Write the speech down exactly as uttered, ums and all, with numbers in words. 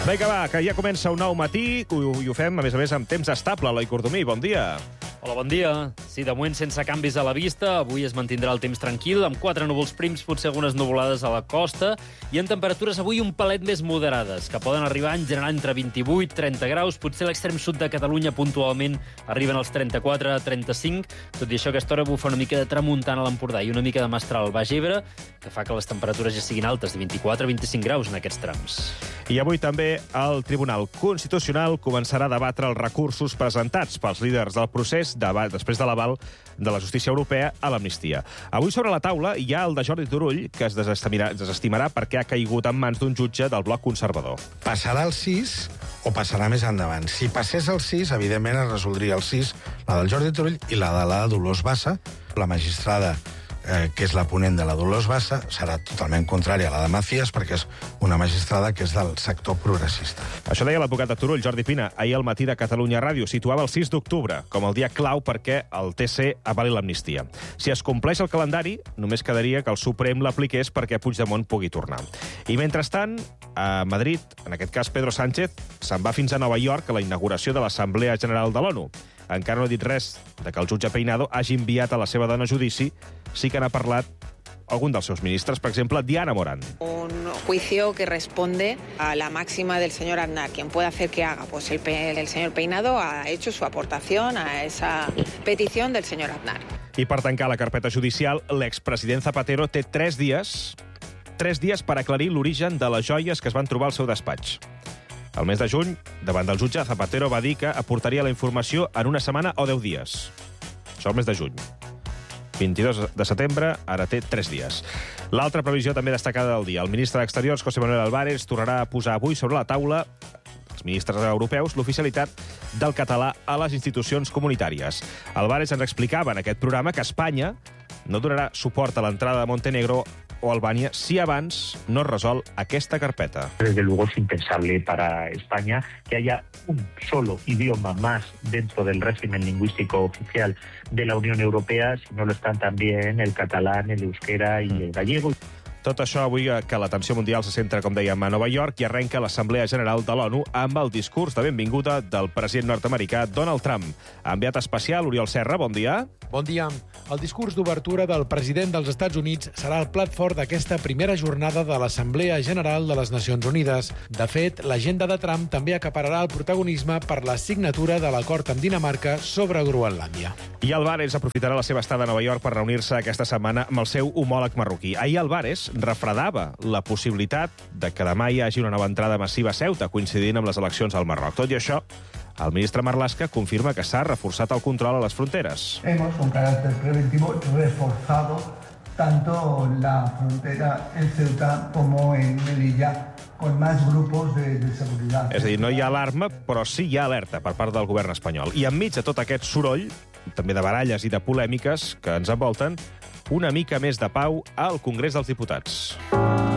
Vinga, va, que ja comença un nou matí i ho fem, a més a més, amb temps estable. Eloi Cordomí, bon dia. Hola, bon dia. Sí, de moment sense canvis a la vista. Avui es mantindrà el temps tranquil, amb quatre núvols prims, potser algunes nuvolades a la costa, i en temperatures avui un palet més moderades, que poden arribar en general entre vint-i-vuit i trenta graus. Potser a l'extrem sud de Catalunya puntualment arriben als trenta-quatre a trenta-cinc. Tot i això, a aquesta hora bufa una mica de tramuntana a l'Empordà i una mica de mestral al Baix Ebre, que fa que les temperatures ja siguin altes, de vint-i-quatre a vint-i-cinc graus en aquests trams. I avui també el Tribunal Constitucional començarà a debatre els recursos presentats pels líders del procés després de l'aval de la justícia europea a l'amnistia. Avui sobre la taula hi ha el de Jordi Turull, que es desestimarà, desestimarà perquè ha caigut en mans d'un jutge del bloc conservador. Passarà el sis o passarà més endavant. Si passés el sis, evidentment es resoldria el sis, la del Jordi Turull i la de la Dolors Bassa, la magistrada Eh, que és la ponent de la Dolors Bassa, serà totalment contrària a la de Macías, perquè és una magistrada que és del sector progressista. Això deia l'advocat de Turull, Jordi Pina, ahir al matí de Catalunya Ràdio. Situava el sis d'octubre com el dia clau perquè el T C avali l'amnistia. Si es compleix el calendari, només quedaria que el Suprem l'apliqués perquè Puigdemont pugui tornar. I mentrestant, a Madrid, en aquest cas Pedro Sánchez, se'n va fins a Nova York a la inauguració de l'Assemblea General de l'ONU. Encara no ha dit res de que el jutge Peinado hagi enviat a la seva dona a judici. Sí que n'ha parlat algun dels seus ministres, per exemple, Diana Morán. Un juicio que responde a la máxima del señor Aznar. Quien puede hacer que haga, pues el, el señor Peinado ha hecho su aportación a esa petición del señor Aznar. I per tancar la carpeta judicial, l'expresident Zapatero té tres dies, tres dies per aclarir l'origen de les joies que es van trobar al seu despatx. El mes de juny, davant del jutge, Zapatero va dir que aportaria la informació en una setmana o deu dies. Això el mes de juny. vint-i-dos de setembre, ara té tres dies. L'altra previsió també destacada del dia. El ministre d'Exteriors, José Manuel Álvarez, tornarà a posar avui sobre la taula els ministres europeus l'oficialitat del català a les institucions comunitàries. Álvarez ens explicava en aquest programa que Espanya no donarà suport a l'entrada de Montenegro o Albània si abans no es resol aquesta carpeta. Desde luego es impensable para España que haya un solo idioma más dentro del régimen lingüístico oficial de la Unión Europea, si no lo están también el catalán, el euskera y el gallego. Tot això avui que l'atenció mundial se centra, com dèiem, a Nova York i arrenca l'Assemblea General de l'ONU amb el discurs de benvinguda del president nord-americà Donald Trump. Enviat especial, Oriol Serra, bon dia. Bon dia. El discurs d'obertura del president dels Estats Units serà el plat fort d'aquesta primera jornada de l'Assemblea General de les Nacions Unides. De fet, l'agenda de Trump també acapararà el protagonisme per la signatura de l'acord amb Dinamarca sobre Groenlàndia. I Álvarez aprofitarà la seva estada a Nova York per reunir-se aquesta setmana amb el seu homòleg marroquí. Ahir Álvarez refredava la possibilitat de que demà hi hagi una nova entrada massiva a Ceuta, coincidint amb les eleccions al Marroc. Tot i això, el ministre Marlaska confirma que s'ha reforçat el control a les fronteres. Hemos, con carácter preventivo, reforzado tanto la frontera en Ceuta como en Melilla, con más grupos de, de seguridad. És a dir, no hi ha alarma, però sí hi ha alerta per part del govern espanyol. I enmig de tot aquest soroll, també de baralles i de polèmiques que ens envolten, una mica més de pau al Congrés dels Diputats.